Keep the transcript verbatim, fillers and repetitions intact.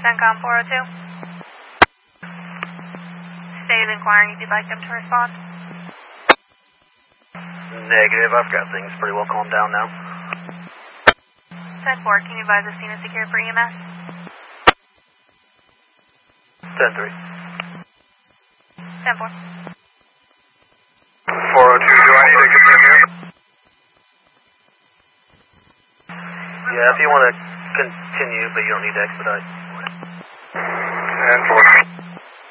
CENTCOM four oh two. State inquiring if you'd like them to respond. Negative, I've got things pretty well calmed down now. ten four, can you advise the scene is secure for E M S? ten three. ten four. four oh two, do I need to continue? Yeah, if you want to continue, but you don't need to expedite. ten four.